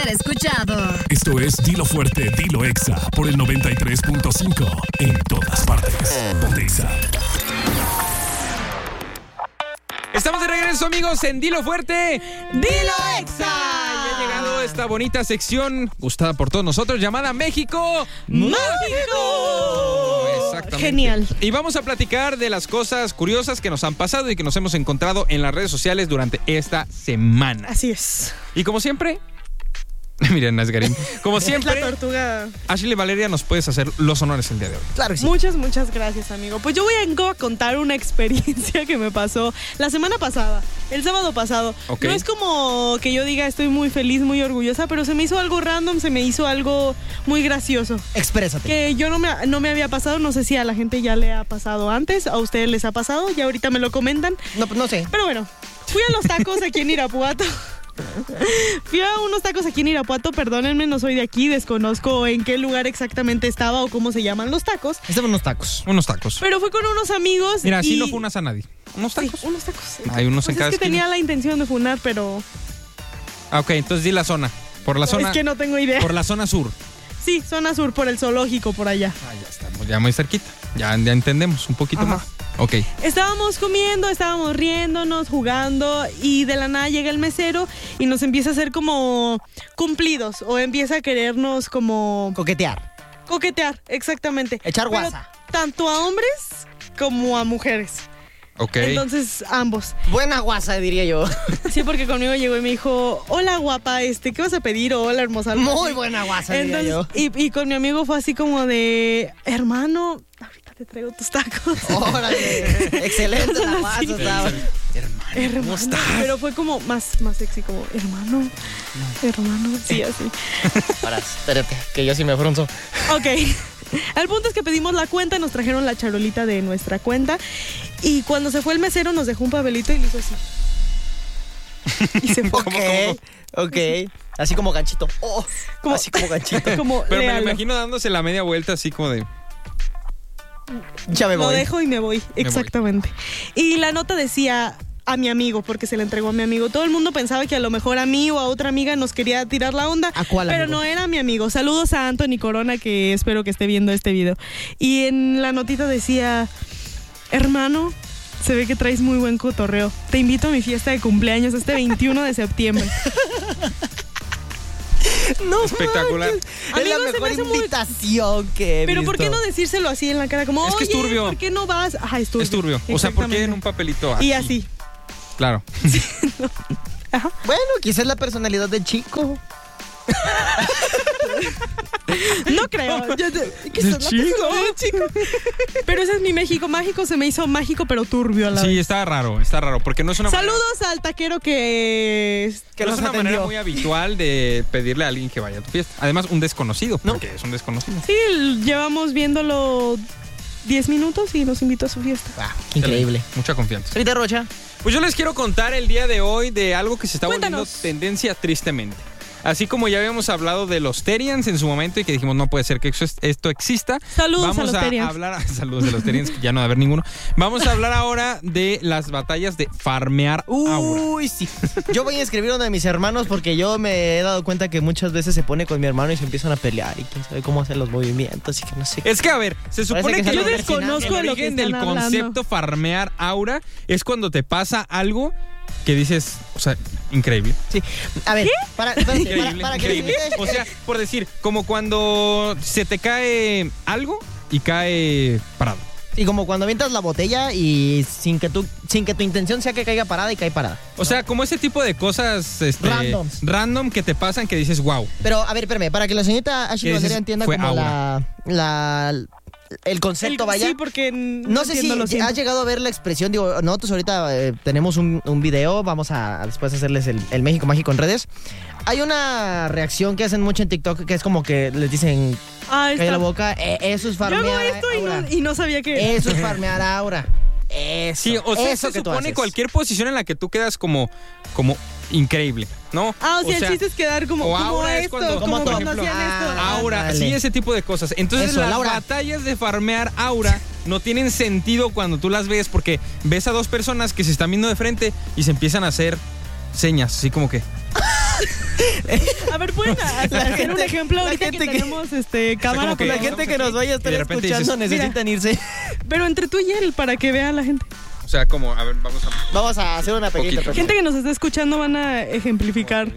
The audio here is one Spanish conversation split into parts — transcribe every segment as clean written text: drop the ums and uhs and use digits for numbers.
ser escuchado. Esto es Dilo Fuerte, Dilo Exa por el 93.5 en todas partes. Pontexa. Estamos de regreso, amigos, en Dilo Fuerte, ¡Dilo Exa! Y ha llegado esta bonita sección gustada por todos nosotros llamada México ¡Mágico! Exactamente. Genial. Y vamos a platicar de las cosas curiosas que nos han pasado y que nos hemos encontrado en las redes sociales durante esta semana. Así es. Y como siempre, miren, Nazgarín, como siempre, La tortuga. Ashley Valeria, nos puedes hacer los honores el día de hoy. Claro que sí. Muchas gracias, amigo. Pues yo vengo a contar una experiencia que me pasó la semana pasada, el sábado pasado. Ok. No es como que yo diga estoy muy feliz, muy orgullosa, pero se me hizo algo random, se me hizo algo muy gracioso. Exprésate. Que yo no me había pasado, no sé si a la gente ya le ha pasado antes, a ustedes les ha pasado, ya ahorita me lo comentan. No sé. Pero bueno, fui a los tacos aquí en Irapuato. Fui a unos tacos aquí en Irapuato, perdónenme, no soy de aquí, desconozco en qué lugar exactamente estaba o cómo se llaman los tacos. Estaban unos tacos. Unos tacos. Pero fui con unos amigos. Mira, así y... no funas a nadie. Unos tacos. Sí, unos tacos. Hay unos en Pues cada es que esquina. tenía la intención de funar, pero Ah, ok, entonces di la zona. Por la zona. es que no tengo idea. Por la zona sur. Sí, zona sur, por el zoológico, por allá. Ah, ya estamos, ya muy cerquita. Ya entendemos un poquito Ajá. más. Ok. Estábamos comiendo, estábamos riéndonos, jugando y de la nada llega el mesero y nos empieza a hacer como cumplidos o empieza a querernos como Coquetear. coquetear, exactamente. Echar Pero guasa. tanto a hombres como a mujeres. Ok. Entonces, ambos. Buena guasa, diría yo. Sí, porque conmigo llegó y me dijo, hola guapa, ¿qué vas a pedir? O hola hermosa. algo Muy así. buena guasa, diría Entonces, yo. y con mi amigo fue así como de, hermano, ahorita te traigo tus tacos. Órale. Excelente la guasa. Sí. Estaba. Hermano, ¿cómo estás? pero fue como más sexy, como hermano, sí, así. Para, espérate, que yo sí me frunzo. Ok. El punto es que pedimos la cuenta, nos trajeron la charolita de nuestra cuenta y cuando se fue el mesero nos dejó un papelito y le hizo así. Y se fue. Ok. Así como ganchito. Oh, Como- así como ganchito. Como, Pero me lo léalo. imagino dándose la media vuelta así como de... Ya me Lo voy. dejo y me voy, voy. exactamente. Y la nota decía a mi amigo, porque se la entregó a mi amigo. Todo el mundo pensaba que a lo mejor a mí o a otra amiga nos quería tirar la onda. ¿A cuál Pero amigo? no era mi amigo. Saludos a Anthony Corona, que espero que esté viendo este video. Y en la notita decía, hermano, se ve que traes muy buen cotorreo. Te invito a mi fiesta de cumpleaños este 21 de septiembre. No, Espectacular. manches. Amigo, Es la se me mejor hace muy- invitación que he Pero visto. ¿por qué no decírselo así en la cara? Como, Es que es oye, turbio. ¿por qué no vas? Ajá, es turbio. Es turbio. O sea, ¿por qué en un papelito así? Y así. Claro. Ajá. Bueno, quizás la personalidad del chico. No creo. Quizás la persona del chico. Pero ese es mi México mágico. Se me hizo mágico, pero turbio a la Sí, vez. está raro, porque no es una manera, Saludos al taquero que Que no nos es una atendió. manera muy habitual de pedirle a alguien que vaya a tu fiesta. Además, un desconocido, ¿No? porque es un desconocido. Sí, llevamos viéndolo 10 minutos y nos invitó a su fiesta. Ah, qué increíble. Mucha confianza. Señorita Rocha. Pues yo les quiero contar el día de hoy de algo que se está volviendo Cuéntanos. tendencia tristemente. Así como ya habíamos hablado de los Terians en su momento y que dijimos no puede ser que esto exista. Saludos Vamos a los Terians. hablar saludos de los Terians, que ya no va a haber ninguno. Vamos a hablar ahora de las batallas de farmear aura. Uy, sí. Yo voy a escribir a uno de mis hermanos porque yo me he dado cuenta que muchas veces se pone con mi hermano y se empiezan a pelear y quién sabe cómo hacer los movimientos y que no sé. Es que, a ver, se supone que que, es Yo algo el desconozco de lo que origen del están hablando. concepto farmear aura es cuando te pasa algo que dices, o sea, increíble. Sí. A ver, para que Increíble. O sea, por decir, como cuando se te cae algo y cae parado. y como cuando avientas la botella y sin que tu intención sea que caiga parada y cae parada. O sea, como ese tipo de cosas Randoms. random que te pasan que dices, wow. Pero, a ver, espérame, para que la señorita Ashley ¿Qué dices? Valeria entienda Fue como aura. el concepto, vaya. Sí, porque No sé si entiendo, lo siento. has llegado a ver la expresión, digo, nosotros ahorita tenemos un video, vamos a después hacerles el México Mágico en redes. Hay una reacción que hacen mucho en TikTok que es como que les dicen, Ah, cae la está. boca, eso es Yo hago farmear esto aura. y no sabía que... Eso es farmear aura. Eso. Sí, o sea, eso se que tú supone haces. cualquier posición en la que tú quedas como increíble, ¿no? Ah, o sea, el chiste es quedar como, o como aura es esto, cuando- como como cuando por ejemplo, hacían esto. Aura, Dale. sí, ese tipo de cosas. Entonces Eso, las Laura. batallas de farmear aura no tienen sentido cuando tú las ves porque ves a dos personas que se están viendo de frente y se empiezan a hacer señas, así como que... A ver, ¿pueden hacer un ejemplo ahorita que tenemos cámara? como que- La gente que nos vaya a estar Y de repente escuchando dices, necesitan irse. Pero entre tú y él, para que vea la gente. O sea, como, a ver, vamos a... Vamos a hacer una pequeña Poquito. interpretación. Gente que nos está escuchando van a ejemplificar.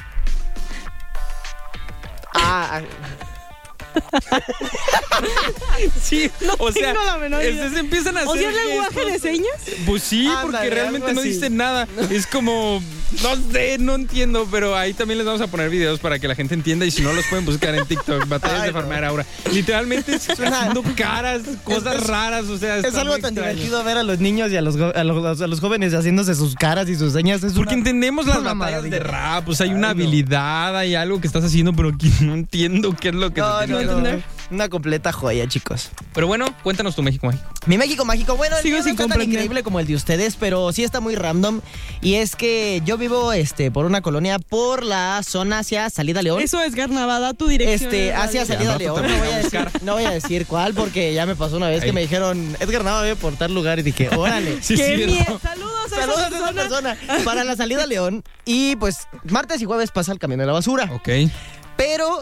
Sí, o sea, tengo la menor idea. se empiezan a hacer ¿O sea, el lenguaje gestos. de señas? Pues sí, Ándale, porque realmente algo no así. dicen nada. Es como, no sé, no entiendo, pero ahí también les vamos a poner videos para que la gente entienda y si no los pueden buscar en TikTok, batallas Ay, de no. farmear aura. Literalmente es haciendo caras, cosas raras, o sea, Es está algo muy tan extraño. divertido ver a los niños y a los jóvenes haciéndose sus caras y sus señas. Es Porque una- entendemos las una batallas maravilla. de rap, pues hay una Ay, no. habilidad, hay algo que estás haciendo, pero que no entiendo qué es lo que No, se tiene no, que no. hacer. Una completa joya, chicos. Pero bueno, cuéntanos tu México mágico. Mi México mágico, bueno, el Sigo mío no sin está tan comprender. increíble como el de ustedes, pero sí está muy random. Y es que yo vivo por una colonia por la zona hacia Salida León. Eso es Garnavada, tu dirección. Hacia Sí, Salida al rato León. te No voy voy, a a decir, no voy a decir cuál porque ya me pasó una vez que Ey. me dijeron, Edgar Nava vive por tal lugar y dije, órale. Sí, ¡Qué sí, miedo! ¿no? Saludos a Saludos esa a esa persona. persona para la Salida León. Y pues martes y jueves pasa el camión de la basura. Ok. Pero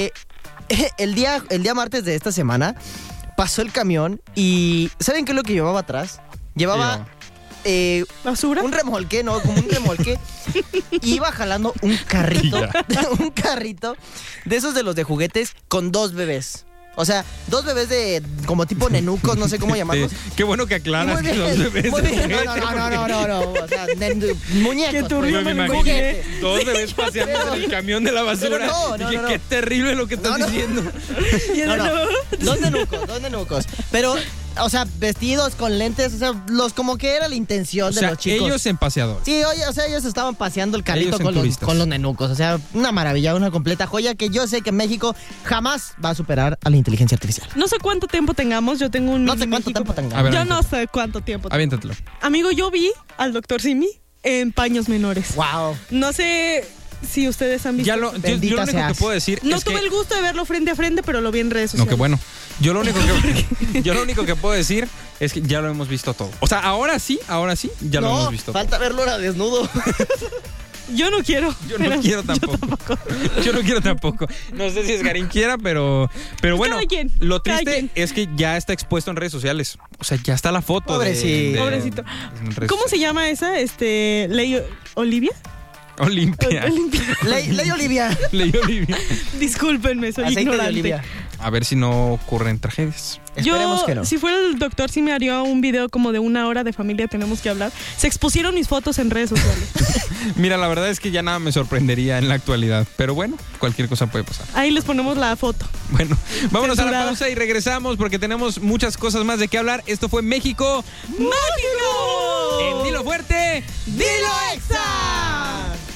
el día martes de esta semana pasó el camión y ¿saben qué es lo que llevaba atrás? Llevaba ¿Basura? un remolque, no, como un remolque. Iba jalando un carrito, un carrito de esos de los de juguetes con 2 bebés. O sea, 2 bebés de como tipo nenucos, no sé cómo llamarlos. Qué bueno que Y aclaras muy que los bien, bebés muy de bien. juguete, No. O sea, muñecos. Qué turbio pues. me me imagino. imaginé. Dos bebés paseando en el camión de la basura. Pero no, Dije, no. qué terrible lo que estás No. diciendo. Y el No, no. de- Dos nenucos. Pero, o sea, vestidos con lentes, o sea, como que era la intención O de sea, los chicos. ellos en paseador. Sí, oye, o sea, ellos estaban paseando el carrito Ellos en con los, turistas. con los nenucos. O sea, una maravilla, una completa joya que yo sé que México jamás va a superar a la inteligencia artificial. No sé cuánto tiempo tengamos, yo tengo un No mini sé cuánto México. tiempo tengamos. A ver, Yo aviéntate. no sé cuánto tiempo. Aviéntatelo. Amigo, yo vi al doctor Simi en paños menores. Wow. No sé si ustedes han visto. Ya lo, yo Bendita lo único que seas. puedo decir No es tuve que... el gusto de verlo frente a frente, pero lo vi en redes No, sociales. qué bueno. Yo lo único que puedo decir es que ya lo hemos visto todo. O sea, ahora sí, ya lo hemos visto falta verlo ahora desnudo. Yo no quiero. todo. Yo no pero- quiero tampoco. Yo no quiero tampoco. No sé si Esgarín quiera, pero bueno, Cada quien, lo cada triste quien. es que ya está expuesto en redes sociales. O sea, ya está la foto. Pobrecito. Pobrecito. en redes ¿Cómo se sociales. llama esa? Ley Olivia. Olimpia. Ley Olivia. Ley Olivia. Discúlpenme, soy Aceite ignorante. de Olivia. A ver si no ocurren tragedias. Esperemos Yo, que no. si fuera el doctor, sí me haría un video como de 1 hora de familia tenemos que hablar. Se expusieron mis fotos en redes sociales. Mira, la verdad es que ya nada me sorprendería en la actualidad. Pero bueno, cualquier cosa puede pasar. Ahí les ponemos la foto. Bueno, vámonos a la Censurada. pausa y regresamos porque tenemos muchas cosas más de qué hablar. Esto fue México. ¡Mágico!